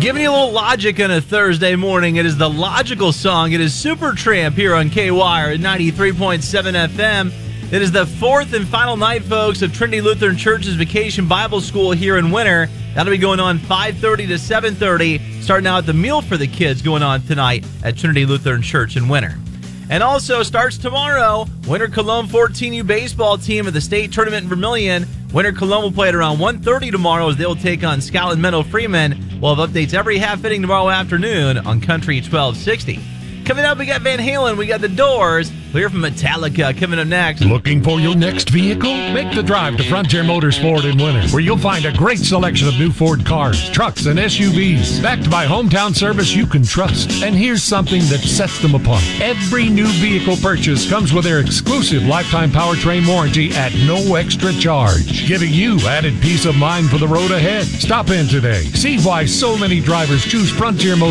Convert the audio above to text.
Giving you a little logic on a Thursday morning. It is the logical song. It is Supertramp here on K-Wire at 93.7 FM. It is the fourth and final night, folks, of Trinity Lutheran Church's Vacation Bible School here in Winter. That'll be going on 5:30 to 7:30, starting out the meal for the kids going on tonight at Trinity Lutheran Church in Winter. And also starts tomorrow, Winter Cologne 14U baseball team at the state tournament in Vermilion. Winter Cologne will play at around 1:30 tomorrow as they'll take on Scotland Meadow Freeman. We'll have updates every half inning tomorrow afternoon on Country 1260. Coming up, we got Van Halen, we got The Doors. We'll hear from Metallica coming up next. Looking for your next vehicle? Make the drive to Frontier Motors Ford in Winter, where you'll find a great selection of new Ford cars, trucks, and SUVs, backed by hometown service you can trust. And here's something that sets them apart. Every new vehicle purchase comes with their exclusive lifetime powertrain warranty at no extra charge, giving you added peace of mind for the road ahead. Stop in today. See why so many drivers choose Frontier Motors